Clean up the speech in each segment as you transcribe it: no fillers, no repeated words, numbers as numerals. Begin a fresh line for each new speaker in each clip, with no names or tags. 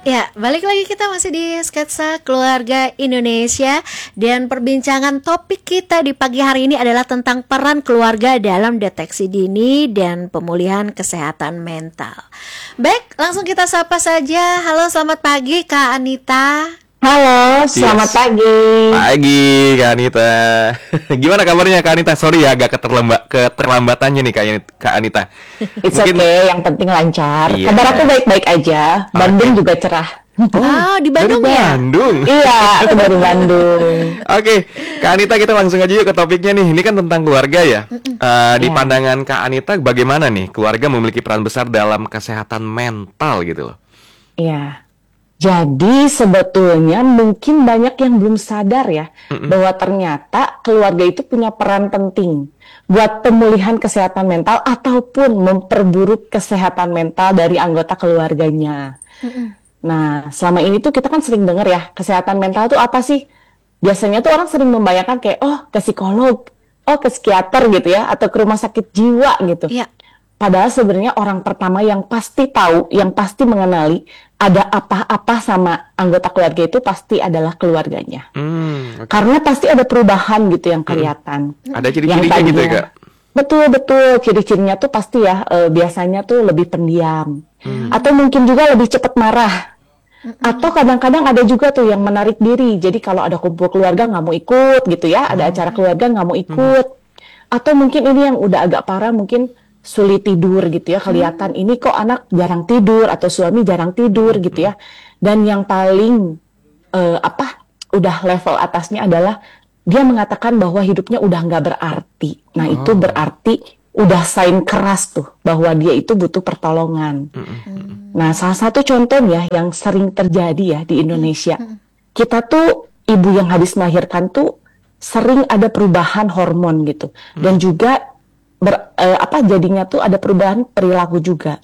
Ya, balik lagi kita masih di Sketsa Keluarga Indonesia. Dan perbincangan topik kita di pagi hari ini adalah tentang peran keluarga dalam deteksi dini dan pemulihan kesehatan mental. Baik, langsung kita sapa saja. Halo, selamat pagi Kak Anita.
Halo, selamat pagi.
Pagi Kak Anita. Gimana kabarnya Kak Anita? Sorry ya agak keterlambatannya nih Kak Anita.
It's okay, yang penting lancar.
Iya.
Kabar aku baik-baik aja. Bandung juga cerah.
Oh, di Bandung
Dari
ya?
Bandung.
Iya, aku dari Bandung.
Oke, Kak Anita, kita langsung aja yuk ke topiknya nih. Ini kan tentang keluarga ya. Di
Iya.
pandangan Kak Anita, bagaimana nih keluarga memiliki peran besar dalam kesehatan mental gitu loh?
Iya. Jadi sebetulnya mungkin banyak yang belum sadar ya bahwa ternyata keluarga itu punya peran penting buat pemulihan kesehatan mental ataupun memperburuk kesehatan mental dari anggota keluarganya. Nah, selama ini tuh kita kan sering dengar ya, kesehatan mental tuh apa sih? Biasanya tuh orang sering membayangkan kayak, oh ke psikolog, oh ke psikiater gitu ya, atau ke rumah sakit jiwa gitu.
Iya.
Padahal sebenarnya orang pertama yang pasti tahu, yang pasti mengenali ada apa-apa sama anggota keluarga itu pasti adalah keluarganya.
Oke.
Karena pasti ada perubahan gitu yang kelihatan.
Ada
Yang
ciri-cirinya gitu ya Kak?
Betul, ciri-cirinya tuh pasti ya, biasanya tuh lebih pendiam. Atau mungkin juga lebih cepat marah. Atau kadang-kadang ada juga tuh yang menarik diri. Jadi kalau ada kumpul keluarga nggak mau ikut gitu ya, ada acara keluarga nggak mau ikut. Atau mungkin ini yang udah agak parah, mungkin sulit tidur gitu ya, kelihatan ini kok anak jarang tidur atau suami jarang tidur gitu ya. Dan yang paling udah level atasnya adalah dia mengatakan bahwa hidupnya udah nggak berarti. Nah itu berarti udah sign keras tuh bahwa dia itu butuh pertolongan. Nah salah satu contohnya yang sering terjadi ya di Indonesia, kita tuh ibu yang habis melahirkan tuh sering ada perubahan hormon gitu, dan juga jadinya tuh ada perubahan perilaku juga.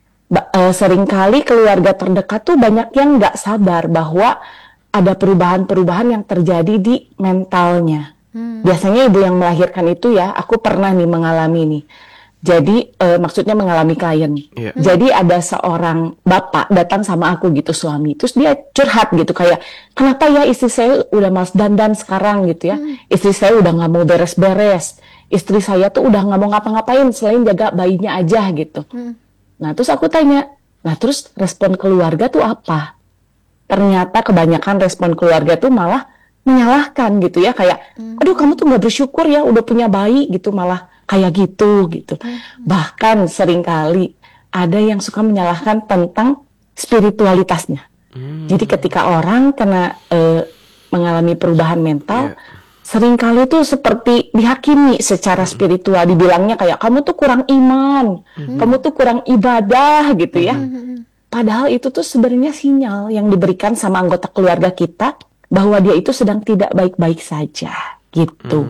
Seringkali keluarga terdekat tuh banyak yang nggak sadar bahwa ada perubahan-perubahan yang terjadi di mentalnya. Biasanya ibu yang melahirkan itu ya, aku pernah nih mengalami nih. Jadi maksudnya mengalami klien.
Iya.
Jadi ada seorang bapak datang sama aku gitu, suami. Terus dia curhat gitu kayak, kenapa ya istri saya udah malas dandan sekarang gitu ya. Istri saya udah nggak mau beres-beres. Istri saya tuh udah nggak mau ngapa-ngapain selain jaga bayinya aja gitu. Nah terus aku tanya, nah terus respon keluarga tuh apa? Ternyata kebanyakan respon keluarga tuh malah menyalahkan gitu ya, kayak, aduh kamu tuh nggak bersyukur ya udah punya bayi gitu, malah kayak gitu. Bahkan seringkali ada yang suka menyalahkan tentang spiritualitasnya. Jadi ketika orang kena mengalami perubahan mental, seringkali tuh seperti dihakimi secara spiritual, dibilangnya kayak kamu tuh kurang iman, kamu tuh kurang ibadah gitu ya. Padahal itu tuh sebenarnya sinyal yang diberikan sama anggota keluarga kita bahwa dia itu sedang tidak baik-baik saja gitu.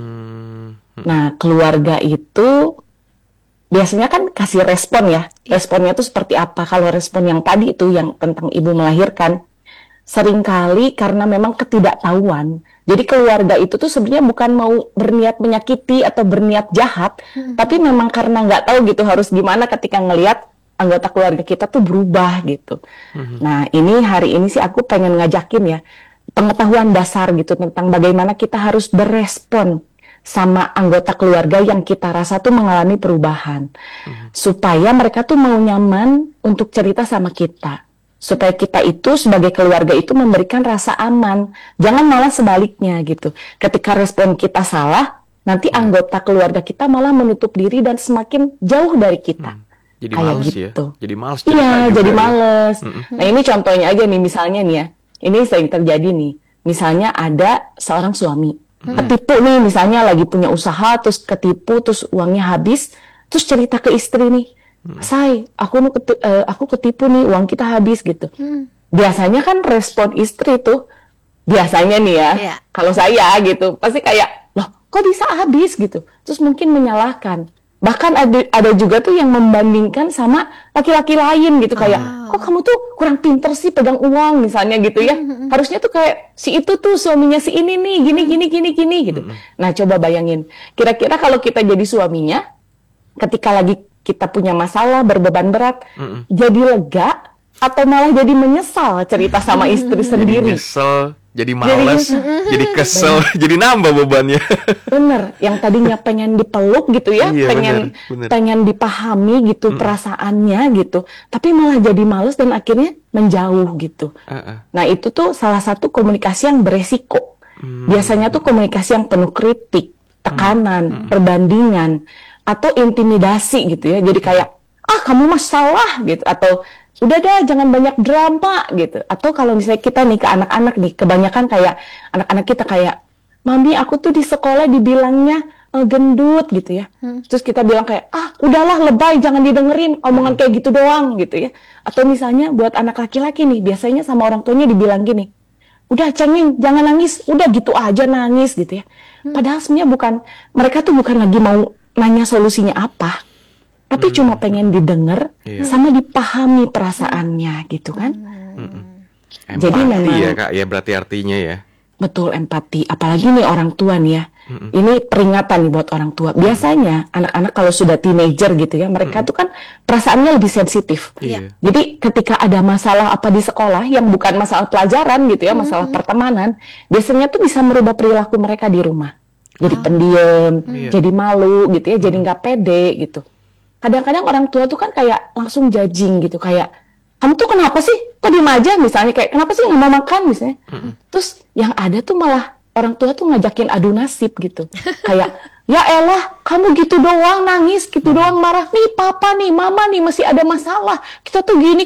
Nah, keluarga itu biasanya kan kasih respon ya. Responnya tuh seperti apa? Kalau respon yang tadi itu yang tentang ibu melahirkan, seringkali karena memang ketidaktahuan. Jadi keluarga itu tuh sebenarnya bukan mau berniat menyakiti atau berniat jahat, tapi memang karena nggak tahu gitu harus gimana ketika ngelihat anggota keluarga kita tuh berubah gitu. Nah, ini hari ini sih aku pengen ngajakin ya pengetahuan dasar gitu tentang bagaimana kita harus berespon sama anggota keluarga yang kita rasa tuh mengalami perubahan. Supaya mereka tuh mau nyaman untuk cerita sama kita. Supaya kita itu sebagai keluarga itu memberikan rasa aman. Jangan malah sebaliknya gitu. Ketika respon kita salah, nanti anggota keluarga kita malah menutup diri dan semakin jauh dari kita.
Jadi
Kayak
males
gitu.
ya? Jadi males
Iya,
cerita juga
jadi
ya?
males. Nah ini contohnya aja nih, misalnya nih ya. Ini sering terjadi nih. Misalnya ada seorang suami. Ketipu nih, misalnya lagi punya usaha, terus ketipu, terus uangnya habis. Terus cerita ke istri nih. Say, aku ketipu nih, uang kita habis gitu. Biasanya kan respon istri tuh, biasanya nih ya,
Iya.
kalau saya gitu, pasti kayak, loh kok bisa habis gitu. Terus mungkin menyalahkan. Bahkan ada juga tuh yang membandingkan sama laki-laki lain gitu, kayak kok kamu tuh kurang pinter sih pegang uang misalnya gitu ya. Harusnya tuh kayak si itu tuh suaminya si ini nih gini gitu. Nah coba bayangin, kira-kira kalau kita jadi suaminya, ketika lagi kita punya masalah berbeban berat, jadi lega atau malah jadi menyesal cerita sama istri
Jadi
sendiri.
nyesel, jadi males, jadi kesel, jadi nambah bebannya.
Bener, yang tadinya pengen dipeluk gitu ya,
Iya,
pengen
bener.
pengen dipahami gitu perasaannya gitu, tapi malah jadi males dan akhirnya menjauh gitu.
Heeh.
Nah itu tuh salah satu komunikasi yang beresiko. Biasanya tuh komunikasi yang penuh kritik, tekanan, perbandingan, atau intimidasi gitu ya. Jadi kayak, kamu mah salah gitu, atau udah dah jangan banyak drama gitu. Atau kalau misalnya kita nih ke anak-anak nih, kebanyakan kayak anak-anak kita kayak, mami aku tuh di sekolah dibilangnya gendut gitu ya. Terus kita bilang kayak, udahlah lebay, jangan didengerin omongan kayak gitu doang gitu ya. Atau misalnya buat anak laki-laki nih, biasanya sama orang tuanya dibilang gini, udah cengeng, jangan nangis, udah gitu aja nangis gitu ya. Padahal sebenarnya mereka tuh bukan lagi mau nanya solusinya apa, tapi cuma pengen didengar
Iya.
sama dipahami perasaannya gitu kan.
Empati
Jadi memang
ya Kak, ya berarti artinya ya.
betul empati, apalagi nih orang tua nih ya. Ini peringatan nih buat orang tua. Biasanya anak-anak kalau sudah teenager gitu ya, mereka tuh kan perasaannya lebih sensitif.
Iya.
Jadi ketika ada masalah apa di sekolah yang bukan masalah pelajaran gitu ya, masalah pertemanan, biasanya tuh bisa merubah perilaku mereka di rumah. Jadi pendiam, jadi malu gitu ya, jadi nggak pede gitu. Kadang-kadang orang tua tuh kan kayak langsung judging gitu, kayak kamu tuh kenapa sih? Kok diem aja misalnya, kayak kenapa sih nggak mau makan misalnya? Terus yang ada tuh malah orang tua tuh ngajakin adu nasib gitu. Kayak, ya elah, kamu gitu doang nangis, gitu doang marah. Nih papa nih, mama nih masih ada masalah. Kita tuh gini,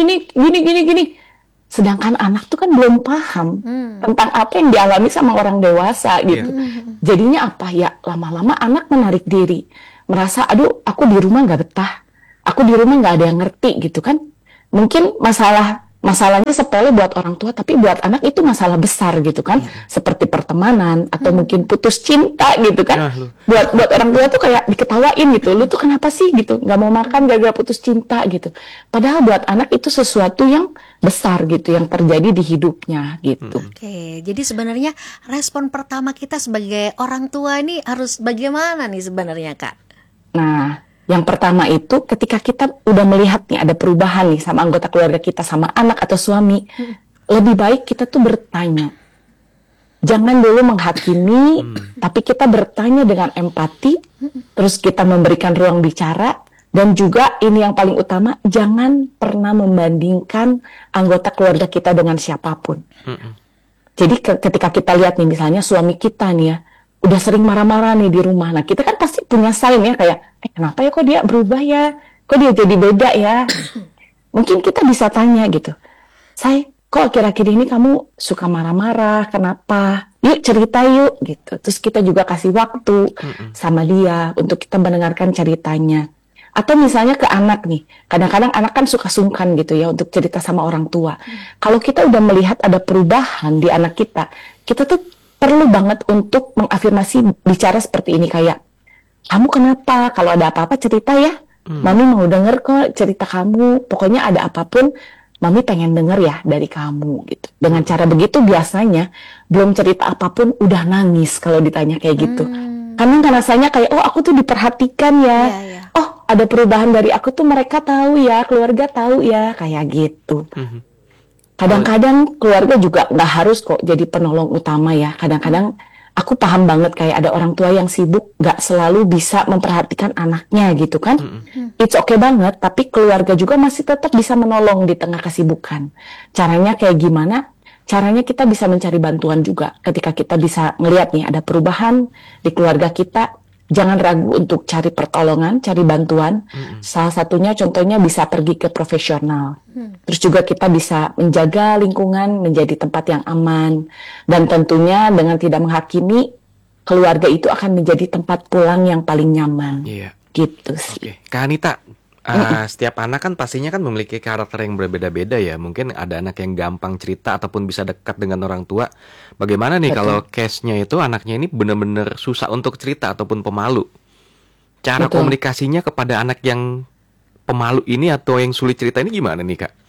gini. Sedangkan anak tuh kan belum paham tentang apa yang dialami sama orang dewasa gitu. Jadinya apa ya, lama-lama anak menarik diri. Merasa, aduh aku di rumah nggak betah. Aku di rumah nggak ada yang ngerti gitu kan. Mungkin masalahnya sepele buat orang tua, tapi buat anak itu masalah besar gitu kan. Seperti pertemanan atau mungkin putus cinta gitu kan.
Nah, lu.
Buat orang tua tuh kayak diketawain gitu. Lu tuh kenapa sih gitu? Nggak mau makan gara-gara putus cinta gitu. Padahal buat anak itu sesuatu yang besar gitu, yang terjadi di hidupnya gitu.
Oke, jadi sebenarnya respon pertama kita sebagai orang tua ini harus bagaimana nih sebenarnya, Kak?
Nah, yang pertama itu ketika kita udah melihat nih ada perubahan nih sama anggota keluarga kita, sama anak atau suami, lebih baik kita tuh bertanya. Jangan dulu menghakimi, tapi kita bertanya dengan empati, terus kita memberikan ruang bicara, dan juga ini yang paling utama, jangan pernah membandingkan anggota keluarga kita dengan siapapun. Jadi ketika kita lihat nih misalnya suami kita nih ya, udah sering marah-marah nih di rumah. Nah kita kan pasti punya sign ya kayak, kenapa ya kok dia berubah ya? Kok dia jadi beda ya? Mungkin kita bisa tanya gitu, Say, kok akhir-akhir ini kamu suka marah-marah? Kenapa? Yuk cerita yuk gitu. Terus kita juga kasih waktu sama dia untuk kita mendengarkan ceritanya. Atau misalnya ke anak nih, kadang-kadang anak kan suka sungkan gitu ya untuk cerita sama orang tua. Kalau kita udah melihat ada perubahan di anak kita tuh perlu banget untuk mengafirmasi bicara seperti ini kayak, kamu kenapa? Kalau ada apa-apa cerita ya. Mami mau denger kok cerita kamu. Pokoknya ada apapun, Mami pengen denger ya dari kamu gitu. Dengan cara begitu biasanya belum cerita apapun udah nangis kalau ditanya kayak gitu. Karena kan rasanya kayak, oh aku tuh diperhatikan ya.
Iya.
Oh ada perubahan dari aku tuh, mereka tahu ya, keluarga tahu ya, kayak gitu. Kadang-kadang keluarga juga nggak harus kok jadi penolong utama ya. Kadang-kadang aku paham banget kayak ada orang tua yang sibuk, nggak selalu bisa memperhatikan anaknya gitu kan. It's okay banget, tapi keluarga juga masih tetap bisa menolong di tengah kesibukan. Caranya kayak gimana? Caranya kita bisa mencari bantuan juga. Ketika kita bisa ngelihat nih ada perubahan di keluarga kita, jangan ragu untuk cari pertolongan, cari bantuan. Salah satunya contohnya bisa pergi ke profesional. Terus juga kita bisa menjaga lingkungan menjadi tempat yang aman. Dan tentunya dengan tidak menghakimi, keluarga itu akan menjadi tempat pulang yang paling nyaman.
Iya.
Gitu sih.
Oke, Kak Anita, setiap anak kan pastinya kan memiliki karakter yang berbeda-beda ya. Mungkin ada anak yang gampang cerita ataupun bisa dekat dengan orang tua. Bagaimana nih kalau case-nya itu anaknya ini benar-benar susah untuk cerita ataupun pemalu? Cara komunikasinya kepada anak yang pemalu ini atau yang sulit cerita ini gimana nih, Kak?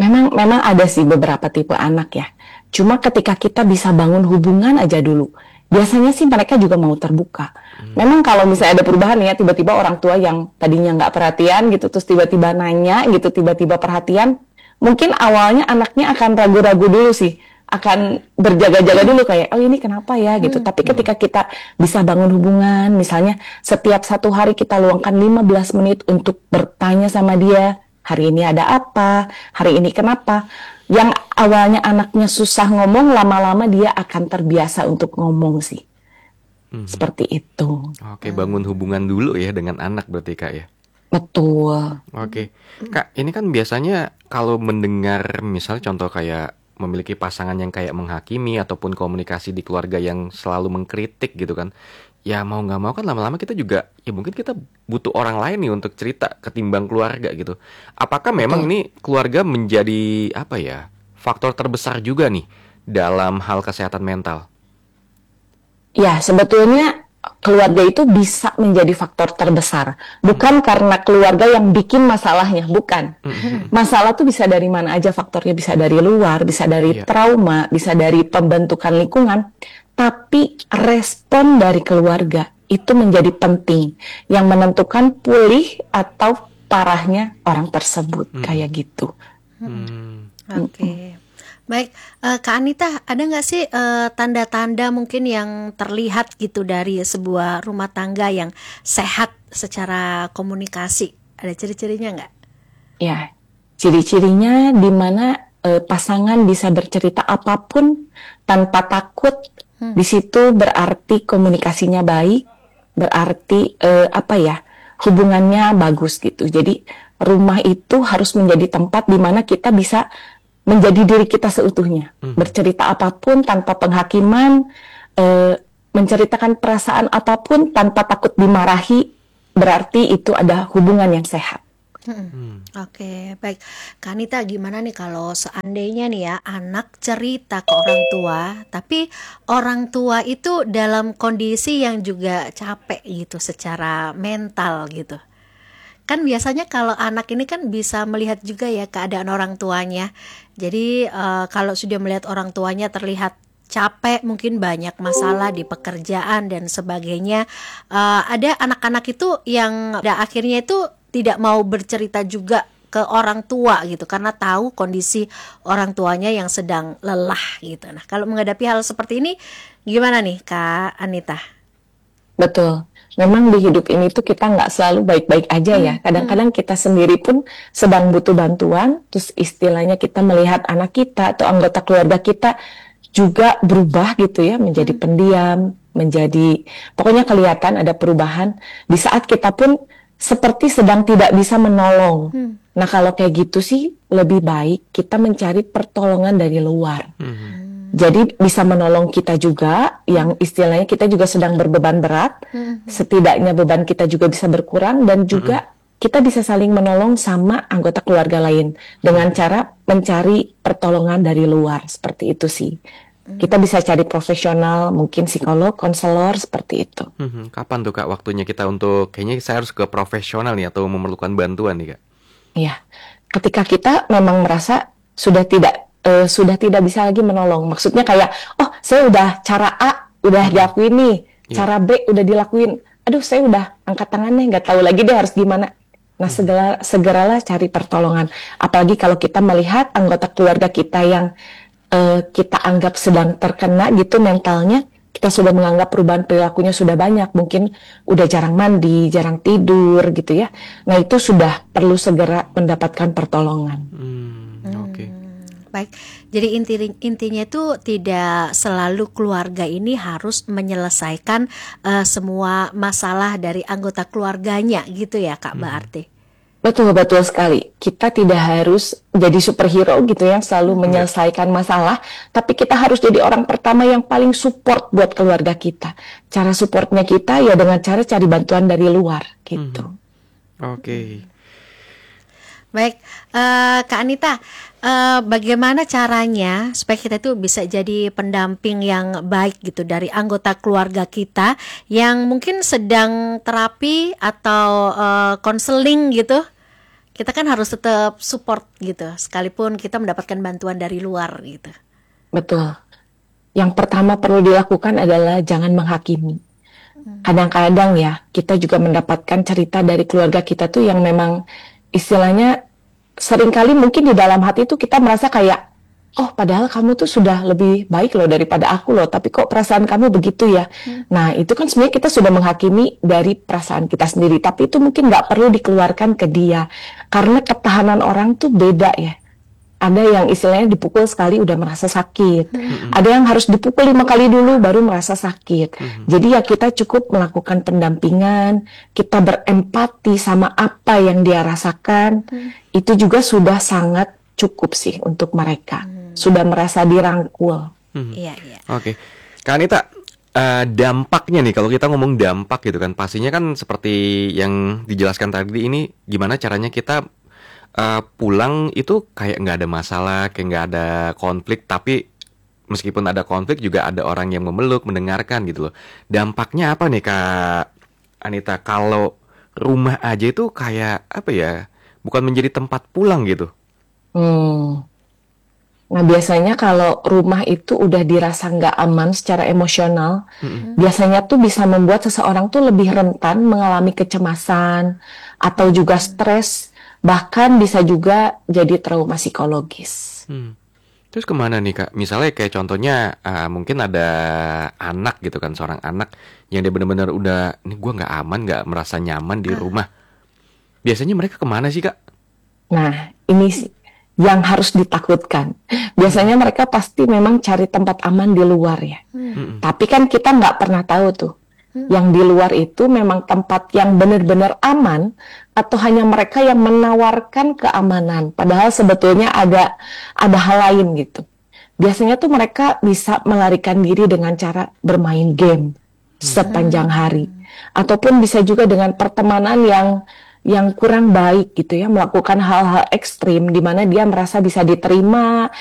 Memang ada sih beberapa tipe anak ya. Cuma ketika kita bisa bangun hubungan aja dulu. biasanya sih mereka juga mau terbuka. Memang kalau misalnya ada perubahan ya, tiba-tiba orang tua yang tadinya nggak perhatian gitu, terus tiba-tiba nanya gitu, tiba-tiba perhatian, mungkin awalnya anaknya akan ragu-ragu dulu sih, akan berjaga-jaga dulu kayak, oh ini kenapa ya gitu. Tapi ketika kita bisa bangun hubungan, misalnya setiap satu hari kita luangkan 15 menit untuk bertanya sama dia, hari ini ada apa, hari ini kenapa. Yang awalnya anaknya susah ngomong, lama-lama dia akan terbiasa untuk ngomong sih. Seperti itu.
Oke, bangun hubungan dulu ya dengan anak berarti Kak ya.
Betul.
Oke, Kak, ini kan biasanya kalau mendengar misalnya contoh kayak memiliki pasangan yang kayak menghakimi ataupun komunikasi di keluarga yang selalu mengkritik gitu kan. Ya mau nggak mau kan lama-lama kita juga, ya mungkin kita butuh orang lain nih untuk cerita ketimbang keluarga gitu. Apakah memang ini keluarga menjadi apa ya, faktor terbesar juga nih dalam hal kesehatan mental?
Ya, sebetulnya keluarga itu bisa menjadi faktor terbesar. Bukan karena keluarga yang bikin masalahnya, bukan. Masalah tuh bisa dari mana aja faktornya, bisa dari luar, bisa dari trauma, bisa dari pembentukan lingkungan. Tapi respon dari keluarga itu menjadi penting, yang menentukan pulih atau parahnya orang tersebut, kayak gitu.
Oke. Baik, Kak Anita, ada nggak sih tanda-tanda mungkin yang terlihat gitu dari sebuah rumah tangga yang sehat secara komunikasi? Ada ciri-cirinya nggak?
Ya, ciri-cirinya di mana pasangan bisa bercerita apapun tanpa takut. Di situ berarti komunikasinya baik, berarti hubungannya bagus gitu. Jadi rumah itu harus menjadi tempat di mana kita bisa menjadi diri kita seutuhnya, bercerita apapun tanpa penghakiman, menceritakan perasaan apapun tanpa takut dimarahi, berarti itu ada hubungan yang sehat.
Oke, baik. Kak Anita, gimana nih kalau seandainya nih ya anak cerita ke orang tua, tapi orang tua itu dalam kondisi yang juga capek gitu secara mental gitu. Kan biasanya kalau anak ini kan bisa melihat juga ya keadaan orang tuanya. Jadi kalau sudah melihat orang tuanya terlihat capek, mungkin banyak masalah di pekerjaan dan sebagainya, ada anak-anak itu yang pada akhirnya itu tidak mau bercerita juga ke orang tua gitu karena tahu kondisi orang tuanya yang sedang lelah gitu. Nah, kalau menghadapi hal seperti ini gimana nih Kak Anita?
Betul. Memang di hidup ini tuh kita nggak selalu baik-baik aja ya. Kadang-kadang kita sendiri pun sedang butuh bantuan, terus istilahnya kita melihat anak kita atau anggota keluarga kita juga berubah gitu ya, menjadi pendiam, menjadi pokoknya kelihatan ada perubahan di saat kita pun seperti sedang tidak bisa menolong. Nah kalau kayak gitu sih lebih baik kita mencari pertolongan dari luar. Jadi bisa menolong kita juga, yang istilahnya kita juga sedang berbeban berat, setidaknya beban kita juga bisa berkurang dan juga kita bisa saling menolong sama anggota keluarga lain dengan cara mencari pertolongan dari luar, seperti itu sih. Kita bisa cari profesional, mungkin psikolog, konselor, seperti itu.
Kapan tuh Kak waktunya kita untuk, kayaknya saya harus ke profesional nih atau memerlukan bantuan nih Kak?
Iya, ketika kita memang merasa sudah tidak bisa lagi menolong. Maksudnya kayak, oh saya udah cara A udah dilakuin nih, cara B udah dilakuin. Aduh saya udah angkat tangannya, nggak tahu lagi deh harus gimana. Nah segeralah cari pertolongan. Apalagi kalau kita melihat anggota keluarga kita yang kita anggap sedang terkena gitu mentalnya, kita sudah menganggap perubahan perilakunya sudah banyak, mungkin udah jarang mandi, jarang tidur gitu ya. Nah itu sudah perlu segera mendapatkan pertolongan.
Oke.
Baik, jadi intinya itu tidak selalu keluarga ini harus menyelesaikan semua masalah dari anggota keluarganya gitu ya Kak Berarti.
Betul sekali. Kita tidak harus jadi superhero gitu yang selalu menyelesaikan masalah, tapi kita harus jadi orang pertama yang paling support buat keluarga kita. Cara supportnya kita ya dengan cara cari bantuan dari luar gitu.
Oke.
Baik, Kak Anita, bagaimana caranya supaya kita itu bisa jadi pendamping yang baik gitu dari anggota keluarga kita yang mungkin sedang terapi atau konseling gitu? Kita kan harus tetap support gitu, sekalipun kita mendapatkan bantuan dari luar gitu.
Betul. Yang pertama perlu dilakukan adalah jangan menghakimi. Kadang-kadang ya, kita juga mendapatkan cerita dari keluarga kita tuh yang memang istilahnya seringkali mungkin di dalam hati tuh kita merasa kayak, oh padahal kamu tuh sudah lebih baik loh daripada aku loh, tapi kok perasaan kamu begitu ya. Nah itu kan sebenarnya kita sudah menghakimi dari perasaan kita sendiri, tapi itu mungkin nggak perlu dikeluarkan ke dia, karena ketahanan orang tuh beda ya. Ada yang istilahnya dipukul sekali udah merasa sakit, ada yang harus dipukul 5 kali dulu baru merasa sakit. Jadi ya kita cukup melakukan pendampingan, kita berempati sama apa yang dia rasakan, itu juga sudah sangat cukup sih untuk mereka. Sudah merasa dirangkul.
Iya, iya.
Oke, Kak Anita, dampaknya nih kalau kita ngomong dampak gitu kan, pastinya kan seperti yang dijelaskan tadi ini, gimana caranya kita pulang itu kayak nggak ada masalah, kayak nggak ada konflik, tapi meskipun ada konflik juga ada orang yang memeluk, mendengarkan gitu loh. Dampaknya apa nih Kak Anita kalau rumah aja itu kayak apa ya, bukan menjadi tempat pulang gitu?
Nah biasanya kalau rumah itu udah dirasa nggak aman secara emosional, biasanya tuh bisa membuat seseorang tuh lebih rentan mengalami kecemasan atau juga stres, bahkan bisa juga jadi trauma psikologis.
Terus kemana nih Kak? Misalnya kayak contohnya mungkin ada anak gitu kan, seorang anak yang dia benar-benar udah, ini gue nggak aman, nggak merasa nyaman di rumah. Biasanya mereka kemana sih Kak?
Nah ini sih yang harus ditakutkan. Biasanya mereka pasti memang cari tempat aman di luar ya. Tapi kan kita nggak pernah tahu tuh, yang di luar itu memang tempat yang benar-benar aman atau hanya mereka yang menawarkan keamanan. Padahal sebetulnya ada hal lain gitu. Biasanya tuh mereka bisa melarikan diri dengan cara bermain game sepanjang hari, ataupun bisa juga dengan pertemanan yang kurang baik gitu ya, melakukan hal-hal ekstrim di mana dia merasa bisa diterima,